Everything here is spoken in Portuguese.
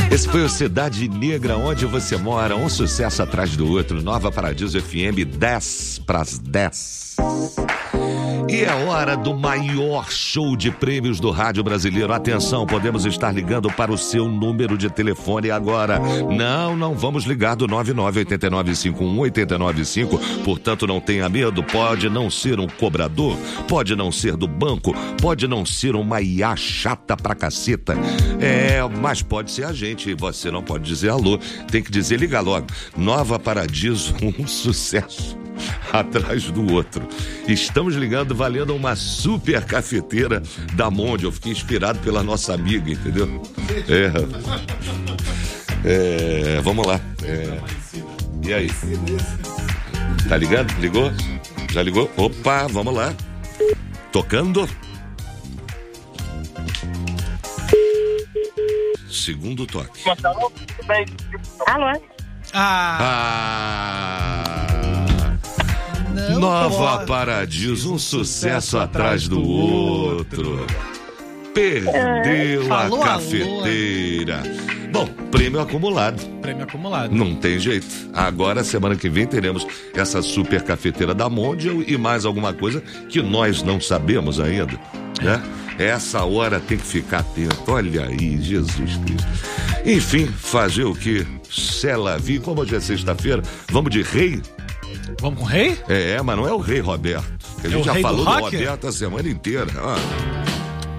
Esse foi o Cidade Negra, onde você mora, um sucesso atrás do outro. Nova Paradiso FM, 10:10. E é hora do maior show de prêmios do rádio brasileiro. Atenção, podemos estar ligando para o seu número de telefone agora. Não vamos ligar do 9989518995. Portanto, não tenha medo. Pode não ser um cobrador, pode não ser do banco, pode não ser uma IA chata pra caceta. Mas pode ser a gente. Você não pode dizer alô. Tem que dizer, liga logo. Nova Paradiso, um sucesso atrás do outro. Estamos ligando valendo uma super cafeteira da Monde. Eu fiquei inspirado pela nossa amiga, entendeu? Vamos lá. E aí? Tá ligando? Ligou? Já ligou? Opa, vamos lá. Tocando. Segundo toque. Alô? Não, Nova Paradiso, um sucesso atrás do outro. Perdeu a cafeteira. Bom, prêmio acumulado. Prêmio acumulado. Não tem jeito. Agora, semana que vem, teremos essa super cafeteira da Monde e mais alguma coisa que nós não sabemos ainda, né? Essa hora tem que ficar atento. Olha aí, Jesus Cristo. Enfim, fazer o quê? Selavi, como hoje é sexta-feira, vamos de rei? Vamos com o rei? Mas não é o rei Roberto. A gente já falou do Roberto a semana inteira.